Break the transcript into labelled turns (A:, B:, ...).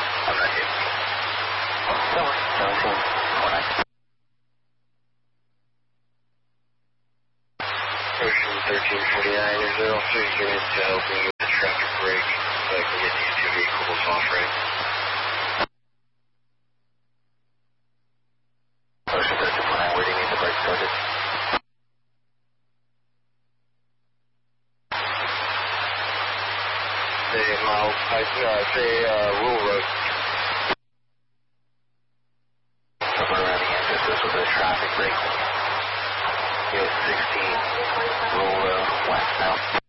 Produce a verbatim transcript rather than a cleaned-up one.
A: I'm not here. No worries. seventeen, four nine. Ocean thirteen forty-nine, there's zero three units to help me with the traffic break so I can get these two vehicles off right. Ocean thirteen forty-nine, where do you need the break started? Say miles, uh, say uh, Rule Road. Somewhere around the entrance, this was a traffic break. Unit sixteen, Rule Road, westbound.